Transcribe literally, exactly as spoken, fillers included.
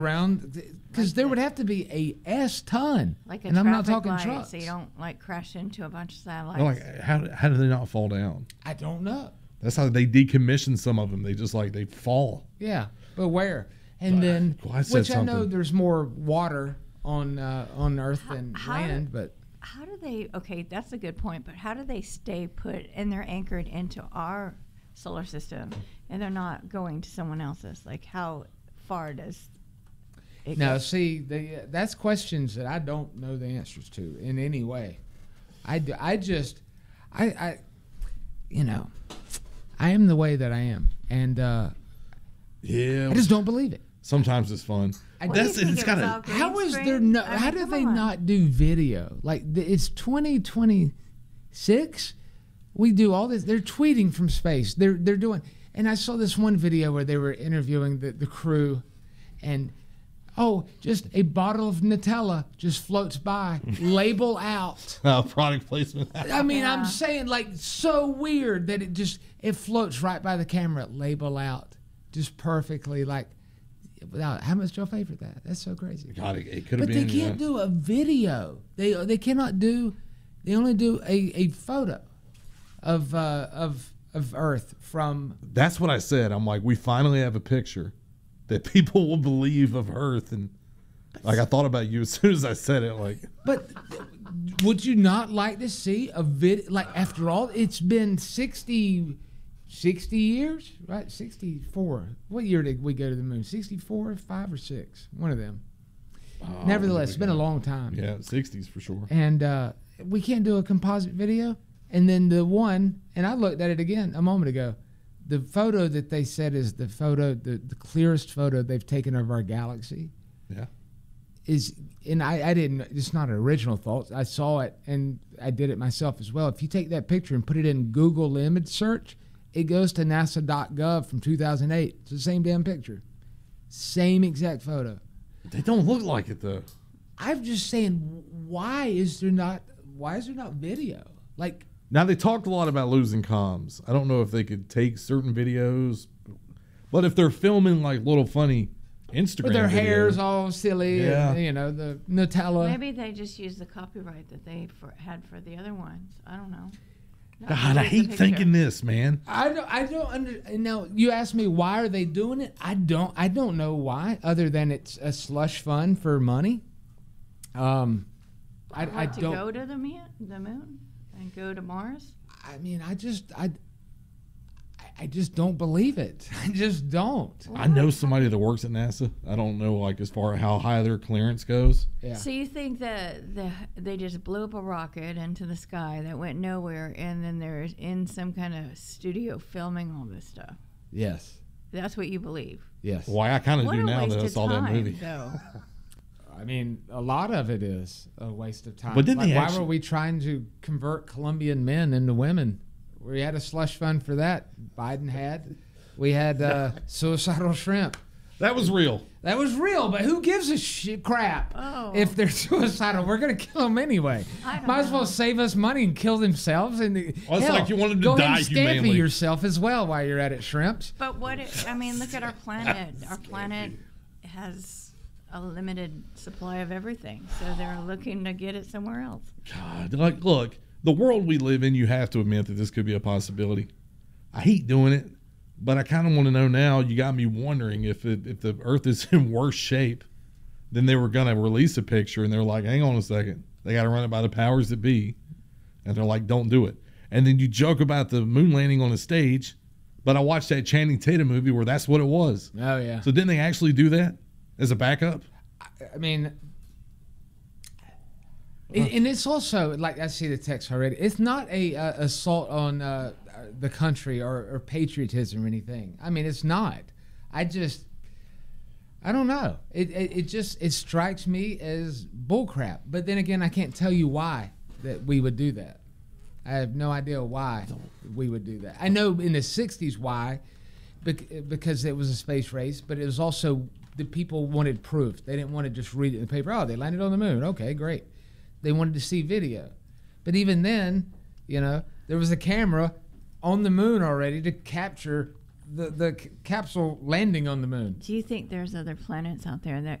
around because Like there the- would have to be a S ton. Like a and I'm not traffic talking light, trucks. so you don't like crash into a bunch of satellites. They're like, how, how do they not fall down? I don't know. That's how they decommission some of them. They just like, they fall. Yeah, but where? And Uh, then, well, I said which I know something. there's more water on uh, on Earth How- than how- land, but How do they, okay, that's a good point, but how do they stay put and they're anchored into our solar system and they're not going to someone else's? Like, how far does it now go? see, the, that's questions that I don't know the answers to in any way. I, d- I just, I, I, you know, I am the way that I am, and uh, Yeah. I just don't believe it. Sometimes it's fun. I What do you That's, think it's it kind was all of, green How is screen? there no? I mean, how do come they on. not do video? Like th- it's twenty twenty-six. We do all this. They're tweeting from space. They're they're doing. And I saw this one video where they were interviewing the, the crew, and oh, just a bottle of Nutella just floats by, label out. uh, product placement. I mean, Yeah. I'm saying like so weird that it just it floats right by the camera, label out, just perfectly like. Without how much y'all pay for that? That's so crazy. God, it, it could have But been. they can't yeah. do a video. They they cannot do. They only do a, a photo of uh, of of Earth from. That's what I said. I'm like, we finally have a picture that people will believe of Earth, and like I thought about you as soon as I said it. Like, But would you not like to see a vid? Like after all, it's been sixty, sixty years, right? sixty-four. What year did we go to the moon? sixty-four, five or six? One of them. oh, Nevertheless, there it's we been a go. long time. Yeah, sixties for sure. And uh, we can't do a composite video. And then the one, and I looked at it again a moment ago. The photo that they said is the photo, the, the clearest photo they've taken of our galaxy Yeah. is, and I, I didn't, it's not an original thought. I saw it and I did it myself as well. If you take that picture and put it in Google image search, it goes to nasa dot gov from two thousand eight. It's the same damn picture. Same exact photo. They don't look like it though. I'm just saying, why is there not, why is there not video? Like, Now they talked a lot about losing comms. I don't know if they could take certain videos, but if they're filming like little funny Instagram with their videos, hair's all silly, Yeah. and, you know, the Nutella. Maybe they just use the copyright that they for, had for the other ones. I don't know. Not God, I use the hate picture. thinking this, man. I don't. I don't under. Now you ask me why are they doing it? I don't. I don't know why, other than it's a slush fund for money. Um, I, What, I to don't. go to the moon, the moon, and go to Mars. I mean, I just. I. I- I just don't believe it. I just don't. I know somebody that works at NASA. I don't know, like, as far as how high their clearance goes. Yeah. So you think that the, they just blew up a rocket into the sky that went nowhere, and then they're in some kind of studio filming all this stuff? Yes. That's what you believe? Yes. Why I kind of What do a now waste that I of saw time, that movie. though. I mean, a lot of it is a waste of time. But didn't Like, they why actually- were we trying to convert Colombian men into women? We had a slush fund for that. Biden had. We had uh, suicidal shrimp. That was real. That was real, but who gives a shit crap Oh. if they're suicidal? We're gonna kill them anyway. I don't Might as well know. save us money and kill themselves. And Well, it's hell, like you want them to go ahead die and scampi humanely. yourself as well while you're at it, shrimps. But what it, I mean, look at our planet. Our planet has a limited supply of everything, so they're looking to get it somewhere else. God, like, look, the world we live in, you have to admit that this could be a possibility. I hate doing it, but I kind of want to know now. You got me wondering if it, if the Earth is in worse shape than they were going to release a picture, and they're like, hang on a second. They got to run it by the powers that be, and they're like, don't do it. And then you joke about the moon landing on a stage, but I watched that Channing Tatum movie where that's what it was. Oh yeah. So didn't they actually do that as a backup? I mean, and, and it's also like I see the text already. It's not a uh, assault on uh, the country or, or patriotism or anything. I mean, it's not. I just, I don't know. It, it it just it strikes me as bullcrap. But then again, I can't tell you why that we would do that. I have no idea why we would do that. I know in the sixties why, bec- because it was a space race, but it was also the people wanted proof. They didn't want to just read it in the paper. Oh, they landed on the moon. Okay, great. They wanted to see video. But even then, you know, there was a camera on the moon already to capture the the c- capsule landing on the moon. Do you think there's other planets out there that